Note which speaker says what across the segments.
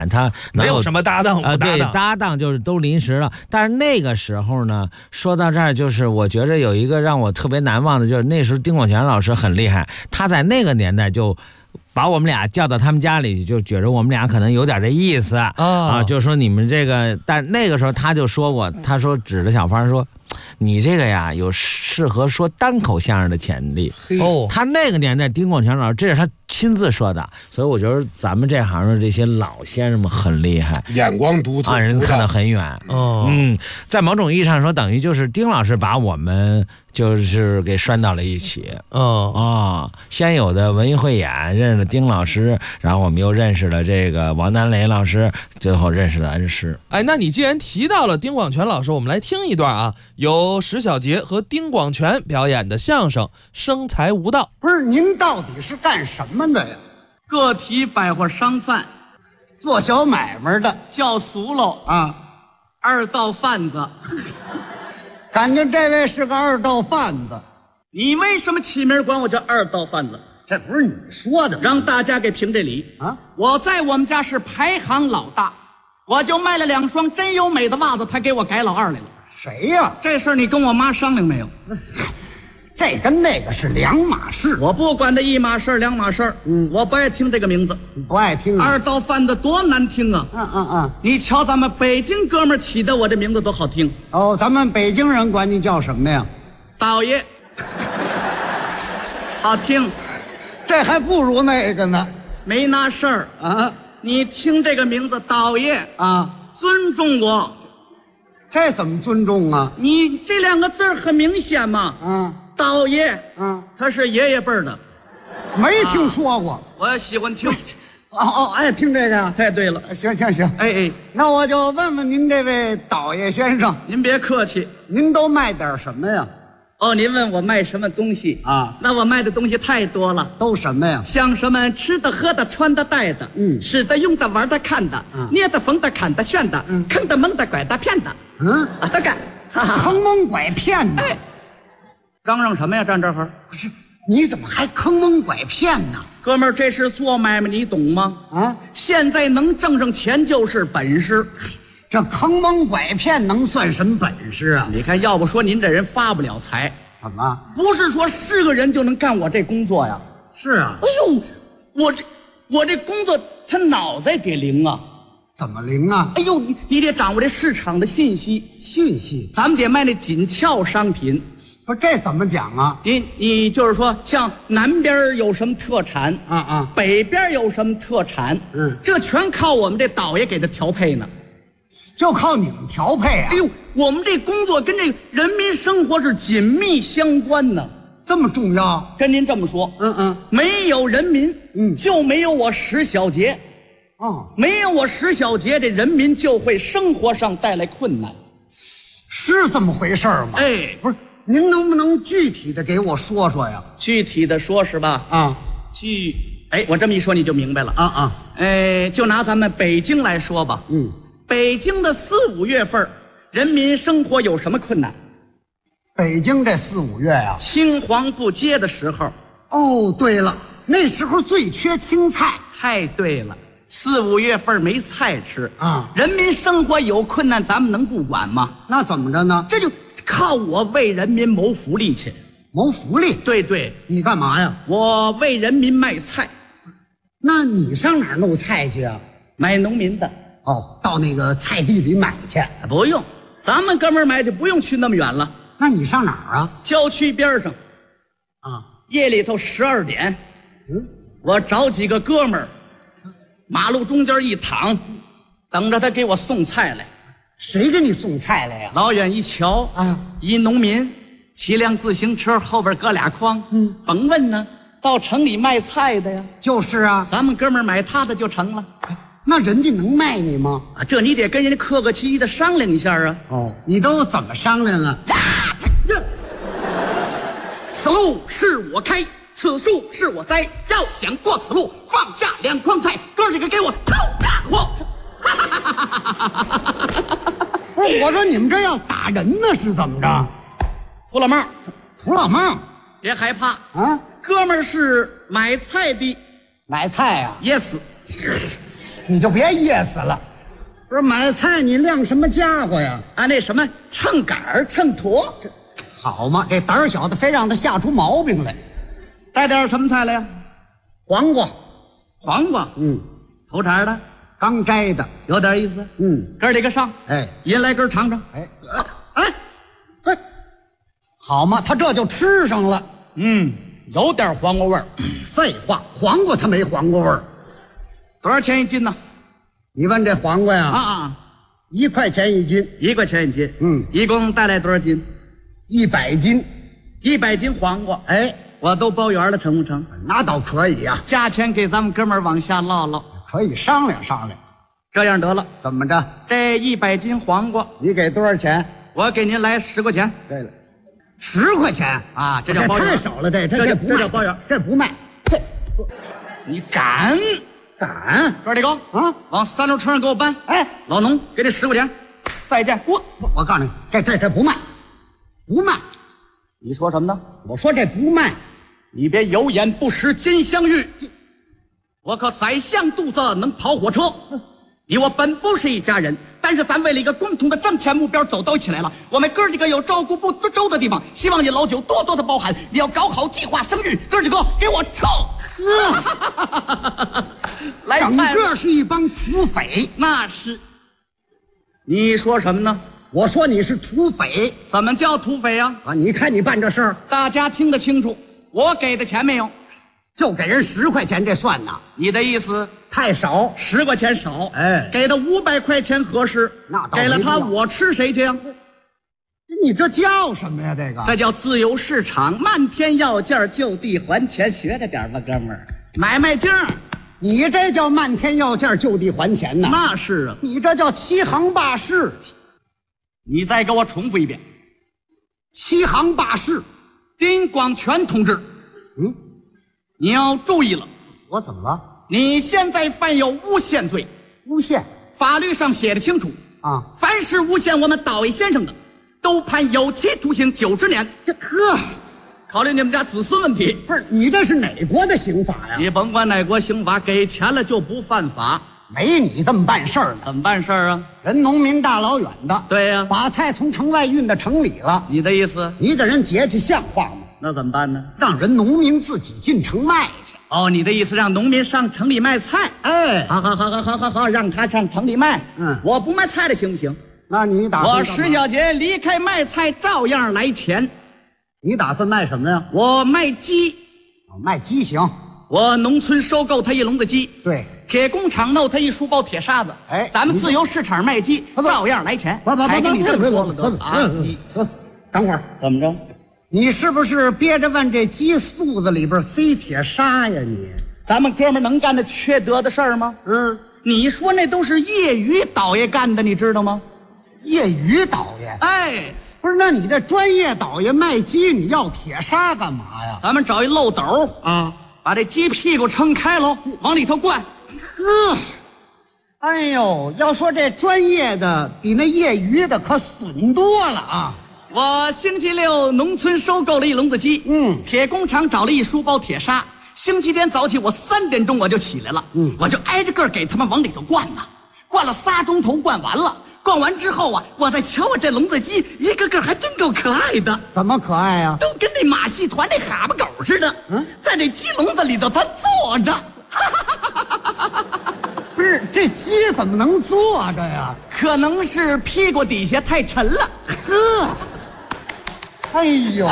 Speaker 1: 他
Speaker 2: 没有什么搭档
Speaker 1: 对，搭档就是都临时了。但是那个时候呢，说到这儿，就是我觉着有一个让我特别难忘的，就是那时候丁广泉老师很厉害，他在那个年代就把我们俩叫到他们家里，就觉着我们俩可能有点这意思就说你们这个，但那个时候他就说过，他说指着小芳说，你这个呀有适合说单口相声的潜力。他那个年代丁广泉老师，这是他亲自说的，所以我觉得咱们这行的这些老先生们很厉害，
Speaker 3: 眼光独特，
Speaker 1: 人看得很远。在某种意义上说，等于就是丁老师把我们就是给拴到了一起。先有的文艺汇演认识了丁老师，然后我们又认识了这个王丹雷老师，最后认识了恩师。
Speaker 2: 那你既然提到了丁广泉老师，我们来听一段啊，由石小杰和丁广泉表演的相声《生财无道》。
Speaker 4: 不是，您到底是干什么的呀？
Speaker 5: 个体百货商贩，
Speaker 4: 做小买卖的，
Speaker 5: 叫俗喽
Speaker 4: 啊，
Speaker 5: 二道贩子。
Speaker 4: 感觉这位是个二道贩子。
Speaker 5: 你为什么起名管我叫二道贩子？
Speaker 4: 这不是你说的，
Speaker 5: 让大家给评这理
Speaker 4: 啊！
Speaker 5: 我在我们家是排行老大，我就卖了2双真优美的袜子，他给我改老二来了。
Speaker 4: 谁呀？
Speaker 5: 这事儿你跟我妈商量没有？
Speaker 4: 这跟那个是两码事。
Speaker 5: 我不管这一码事两码事。我不爱听这个名字。
Speaker 4: 你不爱听啊？
Speaker 5: 二道贩子多难听啊！你瞧咱们北京哥们儿起的我这名字多好听。
Speaker 4: 咱们北京人管你叫什么呀？
Speaker 5: 道爷。好听。
Speaker 4: 这还不如那个呢。
Speaker 5: 没那事儿
Speaker 4: 啊！
Speaker 5: 你听这个名字道爷
Speaker 4: 啊，
Speaker 5: 尊重我。
Speaker 4: 这怎么尊重啊？
Speaker 5: 你这2个字很明显嘛。道爷，他是爷爷辈儿的，
Speaker 4: 没听说过。
Speaker 5: 我喜欢听。
Speaker 4: 爱听这个。
Speaker 5: 太对了。
Speaker 4: 行，
Speaker 5: 哎，
Speaker 4: 那我就问问您这位道爷先生，
Speaker 5: 您别客气，
Speaker 4: 您都卖点什么呀？
Speaker 5: 您问我卖什么东西
Speaker 4: 啊？
Speaker 5: 那我卖的东西太多了。
Speaker 4: 都什么呀？
Speaker 5: 像什么吃的、喝的、穿的、戴的，使的、用的、玩的、看的，捏的、缝的、砍的、炫的，坑的、蒙的、拐的、骗的，都干。
Speaker 4: 坑蒙拐骗的。
Speaker 5: 嚷嚷什么呀？站这儿
Speaker 4: 不是，你怎么还坑蒙拐骗呢？
Speaker 5: 哥们儿，这是做买卖，你懂吗？现在能挣上钱就是本事。
Speaker 4: 这坑蒙拐骗能算什么本事啊？
Speaker 5: 你看，要不说您这人发不了财。
Speaker 4: 怎么？
Speaker 5: 不是说是个人就能干我这工作呀？
Speaker 4: 是啊。
Speaker 5: 哎呦，我这工作他脑袋得灵啊。
Speaker 4: 怎么灵啊？
Speaker 5: 哎呦，你得掌握这市场的信息，咱们得卖那紧俏商品。
Speaker 4: 不是，这怎么讲啊？
Speaker 5: 你就是说，像南边有什么特产北边有什么特产，这全靠我们这倒爷给他调配呢。
Speaker 4: 就靠你们调配啊？
Speaker 5: 哎呦，我们这工作跟这人民生活是紧密相关呢。
Speaker 4: 这么重要？
Speaker 5: 跟您这么说，没有人民，就没有我石小杰。没有我石小杰，这人民就会生活上带来困难。
Speaker 4: 是这么回事吗？不是，您能不能具体的给我说说呀？
Speaker 5: 具体的说是吧？我这么一说你就明白了就拿咱们北京来说吧。北京的4、5月份，人民生活有什么困难？
Speaker 4: 北京这4、5月呀，
Speaker 5: 青黄不接的时候。
Speaker 4: 对了，那时候最缺青菜。
Speaker 5: 太对了，4、5月份没菜吃人民生活有困难，咱们能不管吗？
Speaker 4: 那怎么着呢？
Speaker 5: 这就靠我为人民谋福利去。
Speaker 4: 谋福利？
Speaker 5: 对，
Speaker 4: 你干嘛呀？
Speaker 5: 我为人民卖菜。
Speaker 4: 那你上哪儿弄菜去啊？
Speaker 5: 买农民的。
Speaker 4: 到那个菜地里买去？
Speaker 5: 不用，咱们哥们儿买就不用去那么远了。
Speaker 4: 那你上哪儿啊？
Speaker 5: 郊区边上。夜里头12点，我找几个哥们儿，马路中间一躺，等着他给我送菜来。
Speaker 4: 谁给你送菜来呀？
Speaker 5: 老远一瞧一农民骑辆自行车，后边搁俩筐。甭问呢，到城里卖菜的呀。
Speaker 4: 就是啊，
Speaker 5: 咱们哥们儿买他的就成了。
Speaker 4: 那人家能卖你吗？
Speaker 5: 这你得跟人家客客气气的商量一下啊。
Speaker 4: 你都怎么商量啊？
Speaker 5: 此路是我开，此树是我栽，要想过此路，放下2筐菜，哥几个给我抄家伙！
Speaker 4: 不是，我说你们这要打人呢，是怎么着？
Speaker 5: 土老帽，
Speaker 4: 土老帽，
Speaker 5: 别害怕哥们儿是买菜的。
Speaker 4: 买菜啊
Speaker 5: ？Yes。
Speaker 4: 你就别噎死了。不是买菜你晾什么家伙呀？
Speaker 5: 啊，那什么秤杆儿、秤砣，
Speaker 4: 这好嘛，这胆儿小的非让他吓出毛病来。
Speaker 5: 带点什么菜来呀？
Speaker 4: 黄瓜，
Speaker 5: 黄瓜，头茬的，
Speaker 4: 刚摘的，
Speaker 5: 有点意思。哥儿几个上，
Speaker 4: 哎，
Speaker 5: 一人来根尝尝。
Speaker 4: 哎，好嘛，他这就吃上了。
Speaker 5: 有点黄瓜味儿。
Speaker 4: 废话，黄瓜它没黄瓜味儿。
Speaker 5: 多少钱一斤呢？
Speaker 4: 你问这黄瓜呀？1块钱一斤
Speaker 5: ，1块钱一斤。一共带来多少斤
Speaker 4: ？100斤
Speaker 5: ，100斤黄瓜。哎，我都包圆了，成不成？
Speaker 4: 那倒可以呀，
Speaker 5: 价钱给咱们哥们儿往下唠唠，
Speaker 4: 可以商量商量。
Speaker 5: 这样得了，
Speaker 4: 怎么着？
Speaker 5: 这100斤黄瓜，
Speaker 4: 你给多少钱？
Speaker 5: 我给您来10块钱。
Speaker 4: 对了，10块钱
Speaker 5: 啊，这叫包圆。
Speaker 4: 太少了，这
Speaker 5: 叫包圆，
Speaker 4: 这不卖。这
Speaker 5: 你敢？哥几个啊，往3轮车上给我搬。哎，老农，给你10块钱。再见，滚！
Speaker 4: 我告诉你，这不卖，不卖。
Speaker 5: 你说什么呢？
Speaker 4: 我说这不卖。
Speaker 5: 你别有眼不识金镶玉。我可宰相肚子能跑火车。你我本不是一家人，但是咱为了一个共同的挣钱目标走到一起来了。我们哥几个有照顾不周的地方，希望你老九多多的包涵。你要搞好计划生育，哥几个给我冲！来，
Speaker 4: 整个是一帮土匪。
Speaker 5: 那是。你说什么呢？
Speaker 4: 我说你是土匪。
Speaker 5: 怎么叫土匪啊？
Speaker 4: 你看你办这事儿，
Speaker 5: 大家听得清楚。我给的钱没有？
Speaker 4: 就给人10块钱，这算呐？
Speaker 5: 你的意思
Speaker 4: 太少
Speaker 5: ，10块钱少。
Speaker 4: 哎，
Speaker 5: 给他500块钱合适。
Speaker 4: 那
Speaker 5: 给了他，我吃谁去呀？
Speaker 4: 你这叫什么呀？
Speaker 5: 这叫自由市场，漫天要价，就地还钱，学着点吧，哥们儿。买卖经，
Speaker 4: 你这叫漫天要价，就地还钱呐？
Speaker 5: 那是啊，
Speaker 4: 你这叫欺行霸市。
Speaker 5: 你再给我重复一遍，
Speaker 4: 欺行霸市。
Speaker 5: 丁广全同志，你要注意了。
Speaker 4: 我怎么了？
Speaker 5: 你现在犯有诬陷罪。
Speaker 4: 诬陷？
Speaker 5: 法律上写的清楚
Speaker 4: 啊，
Speaker 5: 凡是诬陷我们岛爷先生的，都判有期徒刑90年。
Speaker 4: 这呵，
Speaker 5: 考虑你们家子孙问题。
Speaker 4: 不是，你这是哪国的刑法呀？
Speaker 5: 你甭管哪国刑法，给钱了就不犯法。
Speaker 4: 没你这么办事儿的。
Speaker 5: 怎么办事儿啊？
Speaker 4: 人农民大老远的，
Speaker 5: 对呀，
Speaker 4: 把菜从城外运到城里了。
Speaker 5: 你的意思？
Speaker 4: 你给人节气像话吗？
Speaker 5: 那怎么办呢？
Speaker 4: 让人农民自己进城卖去。
Speaker 5: 哦，你的意思让农民上城里卖菜？
Speaker 4: 哎，
Speaker 5: 好，让他上城里卖。我不卖菜的行不行？
Speaker 4: 那你打算？
Speaker 5: 我石小杰离开卖菜照样来钱。
Speaker 4: 你打算卖什么呀？
Speaker 5: 我卖鸡。
Speaker 4: 卖鸡行。
Speaker 5: 我农村收购他一笼子鸡。
Speaker 4: 对。
Speaker 5: 铁工厂弄他一书包铁沙子。
Speaker 4: 哎，
Speaker 5: 咱们自由市场卖鸡，照样来钱。还跟你这么说了都啊？你
Speaker 4: 等会儿
Speaker 5: 怎么着？
Speaker 4: 你是不是憋着往这鸡肚子里边塞铁砂呀？你，
Speaker 5: 咱们哥们能干那缺德的事儿吗？你说那都是业余倒爷干的，你知道吗？
Speaker 4: 业余倒爷？
Speaker 5: 哎，
Speaker 4: 不是，那你这专业倒爷卖鸡，你要铁砂干嘛呀？
Speaker 5: 咱们找一漏斗啊，把这鸡屁股撑开喽，往里头灌。
Speaker 4: 哎呦，要说这专业的比那业余的可损多了啊！
Speaker 5: 我星期六农村收购了一笼子鸡，铁工厂找了一书包铁砂。星期天早起我3点钟我就起来了，我就挨着个给他们往里头灌呐，灌了3钟头，灌完了。灌完之后啊，我再瞧我这笼子鸡，一个个还真够可爱的。
Speaker 4: 怎么可爱呀？
Speaker 5: 都跟那马戏团那哈巴狗似的，在这鸡笼子里头它坐着。
Speaker 4: 不是，这鸡怎么能坐着呀？
Speaker 5: 可能是屁股底下太沉了。
Speaker 4: 哎呦，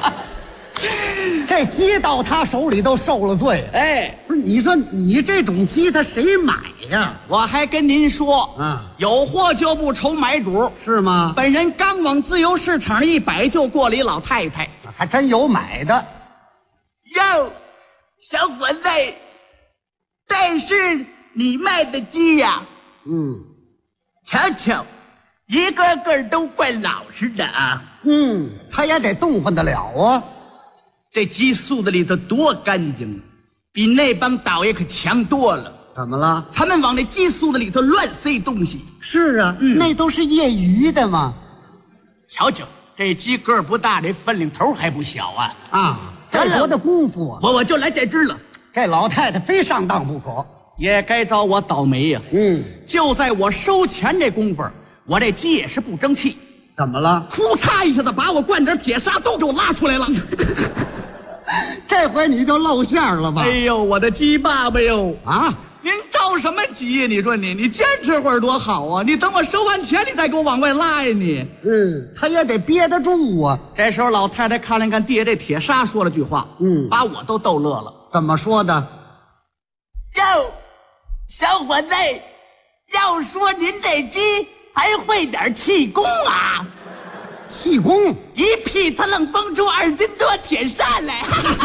Speaker 4: 这鸡到他手里都受了罪。
Speaker 5: 哎，
Speaker 4: 不是，你说你这种鸡他谁买呀？
Speaker 5: 我还跟您说，有货就不愁买主，
Speaker 4: 是吗？
Speaker 5: 本人刚往自由市场一摆，就过了一老太太，
Speaker 4: 还真有买的。
Speaker 5: 哟，小伙子，但是你卖的鸡呀，瞧瞧，一个个都怪老实的啊。
Speaker 4: 他也得动换得了啊。
Speaker 5: 这鸡肚子里头多干净，比那帮倒爷可强多了。
Speaker 4: 怎么了？
Speaker 5: 他们往那鸡肚子里头乱塞东西。
Speaker 4: 是啊，那都是业余的嘛。
Speaker 5: 瞧瞧，这鸡个儿不大，这分领头还不小啊。
Speaker 4: 再多的功夫啊！
Speaker 5: 我就来这只了。
Speaker 4: 这老太太非上当不可。
Speaker 5: 也该找我倒霉呀。就在我收钱这功夫，我这鸡也是不争气。
Speaker 4: 怎么了？
Speaker 5: 哭嚓一下子把我灌点铁砂都给我拉出来了。
Speaker 4: 这回你就露馅了吧？
Speaker 5: 哎呦，我的鸡爸爸哟！
Speaker 4: 啊！
Speaker 5: 您着什么急呀？你说你坚持会儿多好啊！你等我收完钱，你再给我往外拉呀你。
Speaker 4: 他也得憋得住啊。
Speaker 5: 这时候老太太看了看地下这铁砂，说了句话，把我都逗乐了。
Speaker 4: 怎么说的？
Speaker 5: 哟，小伙子，要说您这鸡还会点气功啊？
Speaker 4: 气功
Speaker 5: 一屁他愣蹦出2斤多铁砂来。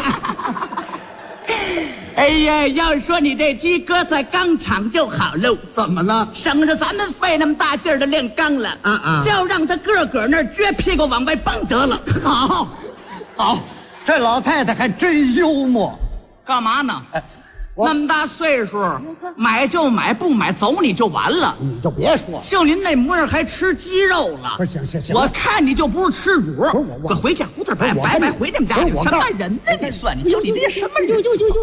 Speaker 5: 哎呀，要说你这鸡搁在钢厂就好喽。
Speaker 4: 怎么了？
Speaker 5: 省着咱们费那么大劲儿的练钢了。就让他个那儿撅屁股往外蹦得了。
Speaker 4: 好，这老太太还真幽默。
Speaker 5: 干嘛呢？那么大岁数，买就买，不买走你就完了。
Speaker 4: 你就别说，
Speaker 5: 就您那模样还吃鸡肉了？
Speaker 4: 不是，行，
Speaker 5: 我看你就不是吃乳。
Speaker 4: 我
Speaker 5: 回家胡子白回这么大，什么人呢？你算你就你这什么人？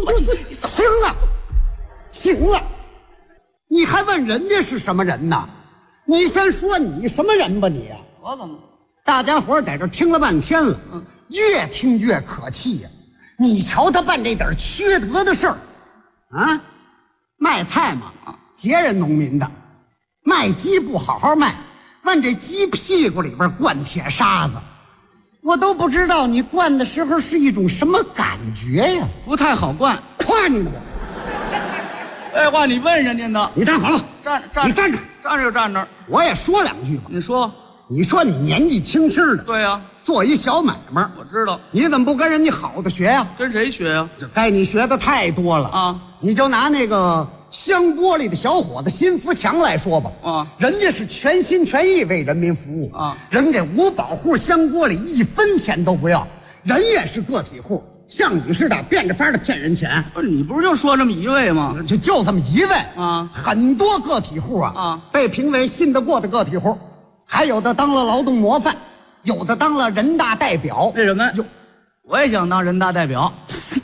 Speaker 4: 行了，你还问人家是什么人呢？你先说你什么人吧你啊？
Speaker 5: 我怎么？
Speaker 4: 大家伙在这听了半天了，越听越可气呀！你瞧他办这点缺德的事儿。卖菜嘛，劫人农民的；卖鸡不好好卖，往这鸡屁股里边灌铁沙子，我都不知道你灌的时候是一种什么感觉呀？
Speaker 5: 不太好灌，
Speaker 4: 夸你呢我。
Speaker 5: 废话，你问人家呢？
Speaker 4: 你站好了，你站着，
Speaker 5: 站着就站着。
Speaker 4: 我也说两句吧。
Speaker 5: 你说
Speaker 4: 你年纪轻轻的，
Speaker 5: 对呀，
Speaker 4: 做一小买卖，
Speaker 5: 我知道。
Speaker 4: 你怎么不跟人家好的学呀？
Speaker 5: 跟谁学呀？
Speaker 4: 这该你学的太多了啊！你就拿那个香玻璃的小伙子辛福强来说吧，人家是全心全意为人民服务啊，人给5保户香玻璃1分钱都不要，人也是个体户，像你似的变着法的骗人钱。
Speaker 5: 不是你不是就说这么一位吗？
Speaker 4: 就这么一位
Speaker 5: 啊，
Speaker 4: 很多个体户啊被评为信得过的个体户，还有的当了劳动模范，有的当了人大代表。
Speaker 5: 为什么？我也想当人大代表。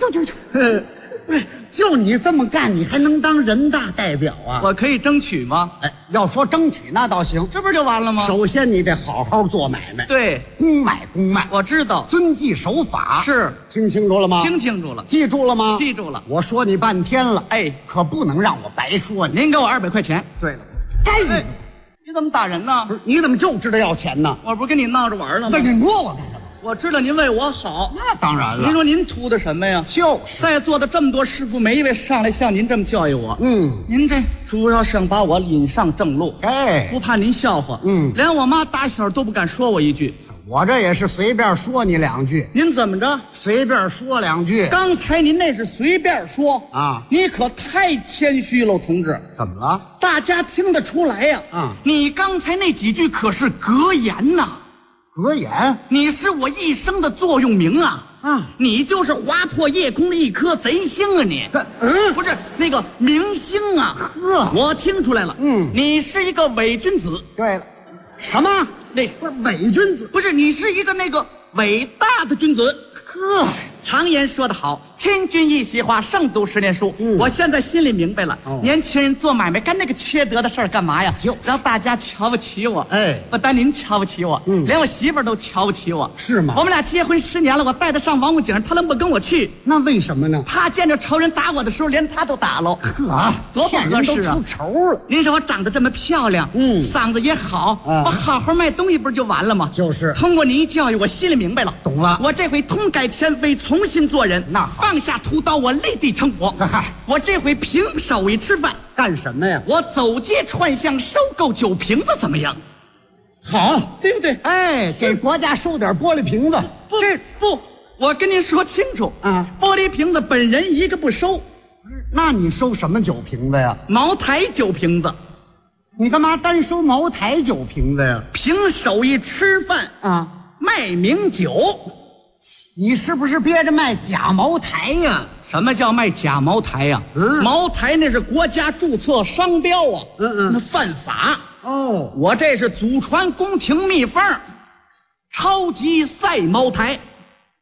Speaker 4: 就你这么干，你还能当人大代表啊？
Speaker 5: 我可以争取吗？
Speaker 4: 要说争取那倒行，
Speaker 5: 这不就完了吗？
Speaker 4: 首先你得好好做买卖，
Speaker 5: 对，
Speaker 4: 公买公卖。
Speaker 5: 我知道，
Speaker 4: 遵纪守法。
Speaker 5: 是，
Speaker 4: 听清楚了吗？
Speaker 5: 听清楚了。
Speaker 4: 记住了吗？
Speaker 5: 记住了。
Speaker 4: 我说你半天了，可不能让我白说你。
Speaker 5: 您给我200块钱。
Speaker 4: 对了，该你。
Speaker 5: 你怎么打人呢？
Speaker 4: 不是，你怎么就知道要钱呢？
Speaker 5: 我不是跟你闹着玩了吗？
Speaker 4: 那你摸我干什么？
Speaker 5: 我知道您为我好，
Speaker 4: 那当然了。
Speaker 5: 您说您图的什么呀？
Speaker 4: 就是
Speaker 5: 在座的这么多师傅，每一位上来像您这么教育我，您这主要是想把我引上正路，不怕您笑话，连我妈打小都不敢说我一句。
Speaker 4: 我这也是随便说你2句。
Speaker 5: 您怎么着？
Speaker 4: 随便说2句。
Speaker 5: 刚才您那是随便说啊，你可太谦虚了，同志。
Speaker 4: 怎么了？
Speaker 5: 大家听得出来呀。你刚才那几句可是格言呐。
Speaker 4: 格言？
Speaker 5: 你是我一生的座右铭啊！你就是划破夜空的一颗贼星啊！你不是那个明星啊！呵，我听出来了，你是一个伪君子。
Speaker 4: 对了，什么？
Speaker 5: 那
Speaker 4: 不是伪君子？
Speaker 5: 不是，你是一个那个伟大的君子。呵，常言说得好，听君一席话，胜读10年书。我现在心里明白了，年轻人做买卖干那个缺德的事儿干嘛呀？让大家瞧不起我。不单您瞧不起我，连我媳妇儿都瞧不起我。
Speaker 4: 是吗？
Speaker 5: 我们俩结婚10年了，我带她上王府井，她能不跟我去？
Speaker 4: 那为什么呢？
Speaker 5: 怕见着仇人打我的时候，连她都打了。
Speaker 4: 呵，
Speaker 5: 多不合适啊！
Speaker 4: 出仇了。
Speaker 5: 您说我长得这么漂亮，嗓子也好，我好好卖东西不是就完了吗？
Speaker 4: 就是。
Speaker 5: 通过您一教育，我心里明白了，
Speaker 4: 懂了。
Speaker 5: 我这回痛改前非，重新做人。那放下屠刀，我立地成佛。我这回凭手艺吃饭。
Speaker 4: 干什么呀？
Speaker 5: 我走街串巷收购酒瓶子，怎么样？好，对不对？
Speaker 4: 给国家收点玻璃瓶子。
Speaker 5: 不，我跟您说清楚啊，玻璃瓶子本人一个不收。
Speaker 4: 那你收什么酒瓶子呀？
Speaker 5: 茅台酒瓶子。
Speaker 4: 你干嘛单收茅台酒瓶子呀？
Speaker 5: 凭手艺吃饭啊，卖名酒。
Speaker 4: 你是不是憋着卖假茅台呀？
Speaker 5: 什么叫卖假茅台呀？茅台那是国家注册商标啊，那犯法。我这是祖传宫廷秘方，超级赛茅台。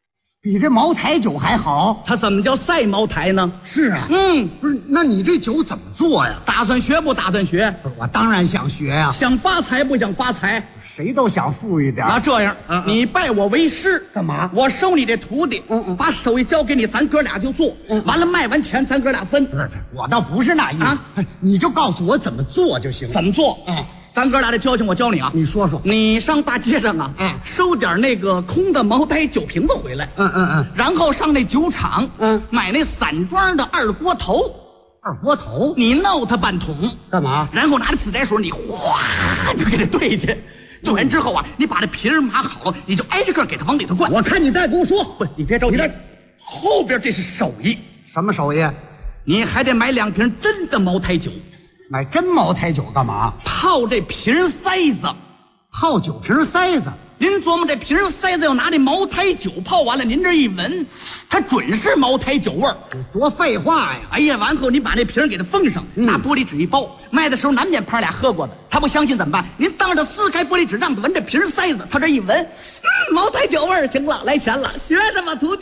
Speaker 4: 比这茅台酒还好。
Speaker 5: 它怎么叫赛茅台呢？
Speaker 4: 是啊，不是，那你这酒怎么做呀？
Speaker 5: 打算学不打算学？
Speaker 4: 不是，我当然想学呀。
Speaker 5: 想发财不想发财？
Speaker 4: 谁都想富裕点。
Speaker 5: 那这样，你拜我为师
Speaker 4: 干嘛？
Speaker 5: 我收你这徒弟，把手艺交给你，咱哥俩就做。完了卖完钱，咱哥俩分。
Speaker 4: 不是，我倒不是那意思
Speaker 5: 啊，
Speaker 4: 你就告诉我怎么做就行了。
Speaker 5: 怎么做？咱哥俩这交情我教你啊。
Speaker 4: 你说说。
Speaker 5: 你上大街上啊，收点那个空的茅台酒瓶子回来。然后上那酒厂，买那散装的二锅头。
Speaker 4: 二锅头？
Speaker 5: 你闹它半桶。
Speaker 4: 干嘛？
Speaker 5: 然后拿着自来水，你哗就给它兑去。兑完之后啊，你把这瓶儿码好了，你就挨着个给它往里头灌。
Speaker 4: 我看你再给我说。
Speaker 5: 不，你别着急，后边这是手艺。
Speaker 4: 什么手艺？
Speaker 5: 你还得买2瓶真的茅台酒。
Speaker 4: 买真茅台酒干嘛？
Speaker 5: 泡这瓶塞子。
Speaker 4: 泡酒瓶塞子？
Speaker 5: 您琢磨这瓶塞子要拿这茅台酒泡完了，您这一闻，它准是茅台酒味儿。
Speaker 4: 多废话呀！
Speaker 5: 哎呀，完后你把这瓶给它封上，拿玻璃纸一包，卖的时候难免旁俩喝过的，他不相信怎么办？您当着撕开玻璃纸，让他闻这瓶塞子，他这一闻，茅台酒味儿，行了，来钱了，学着吧，徒弟。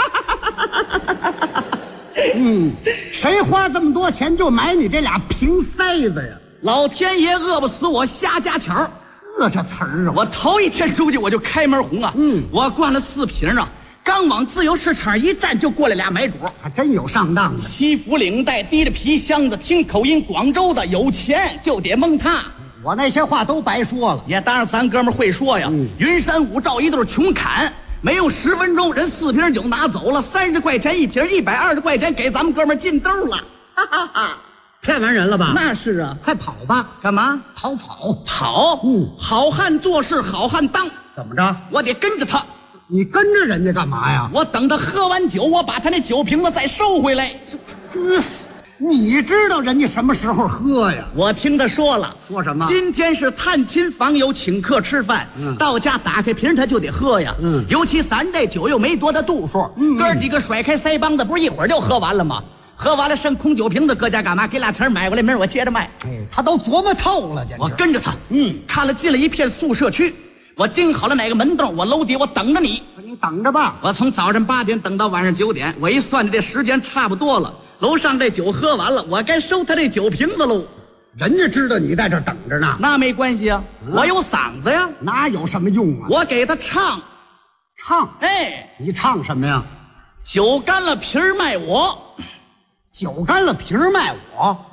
Speaker 4: 谁花这么多钱就买你这俩瓶塞子呀？
Speaker 5: 老天爷饿不死我瞎加钱儿。
Speaker 4: 这词儿啊！
Speaker 5: 我头一天出去我就开门红啊！我灌了4瓶啊，刚往自由市场一站，就过来俩买主，
Speaker 4: 还真有上当的。
Speaker 5: 西服领带，提着皮箱子，听口音广州的，有钱就得蒙他。
Speaker 4: 我那些话都白说了。
Speaker 5: 也当然咱哥们会说呀。云山五照一对穷砍，没用10分钟，人4瓶酒拿走了，30块钱一瓶，120块钱给咱们哥们进兜了。哈哈哈！
Speaker 4: 骗完人了吧？
Speaker 5: 那是啊。
Speaker 4: 快跑吧！
Speaker 5: 干嘛？
Speaker 4: 逃跑！
Speaker 5: 跑！好汉做事好汉当。
Speaker 4: 怎么着？
Speaker 5: 我得跟着他。
Speaker 4: 你跟着人家干嘛呀？
Speaker 5: 我等他喝完酒，我把他那酒瓶子再收回来。
Speaker 4: 你知道人家什么时候喝呀？
Speaker 5: 我听他说了。
Speaker 4: 说什么？
Speaker 5: 今天是探亲访友请客吃饭，到家打开瓶他就得喝呀。尤其咱这酒又没多大度数，哥几个甩开腮帮子，不是一会儿就喝完了吗？喝完了剩空酒瓶子，搁家干嘛？给俩钱买过来，明儿我接着卖。
Speaker 4: 他都琢磨透了，
Speaker 5: 我跟着他，看了进了一片宿舍区，我盯好了哪个门洞，我楼底我等着你。
Speaker 4: 你等着吧。
Speaker 5: 我从早晨8点等到晚上9点，我一算着这时间差不多了，楼上这酒喝完了，我该收他这酒瓶子喽。
Speaker 4: 人家知道你在这儿等着呢。
Speaker 5: 那没关系啊，我有嗓子呀。
Speaker 4: 哪有什么用啊？
Speaker 5: 我给他唱。
Speaker 4: 你唱什么呀？
Speaker 5: 酒干了瓶儿卖我。
Speaker 4: 酒干了瓶儿卖我。